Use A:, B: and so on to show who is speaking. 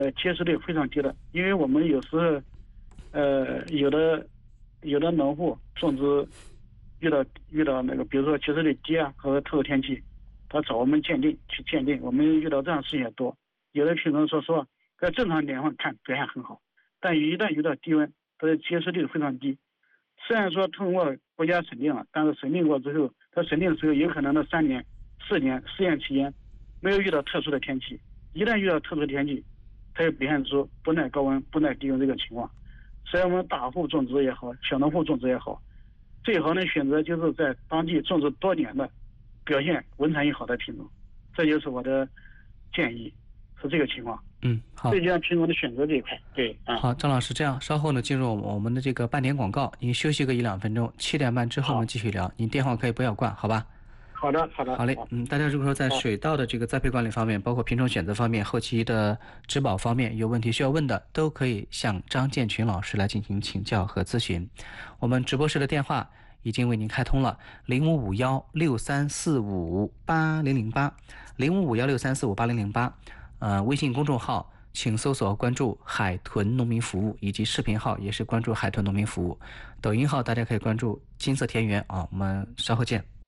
A: 结实率非常低的，因为我们有时候有的农户种植遇到那个，比如说结实率低啊和特殊天气，他找我们鉴定去鉴定，我们遇到这样的事情也多。有的品种说实话，在正常年份看表现很好，但一旦遇到低温，它的结实率非常低。虽然说通过国家审定了，但是审定过之后，它审定的时候有可能的3年、4年试验期间没有遇到特殊的天气，一旦遇到特殊的天气，它就表现出不耐高温、不耐低温这个情况。所以我们大户种植也好，小农户种植也好，最好的选择就是在当地种植多年的、表现文产也好的品种。这就是我的建议，是这个情况。
B: 好。
A: 这就像品种的选择这一块，对啊。
B: 好，张老师，这样稍后呢进入我们的这个半点广告，您休息个1-2分钟，7点半之后我们继续聊。您电话可以不要挂，好吧？
A: 好的。
B: 好嘞，大家如果说在水稻的这个栽培管理方面，包括品种选择方面，后期的植保方面有问题需要问的，都可以向张建群老师来进行请教和咨询。我们直播室的电话已经为您开通了055163458008，055163458008，微信公众号请搜索关注海豚农民服务，以及视频号也是关注海豚农民服务，抖音号大家可以关注金色田园啊。我们稍后见。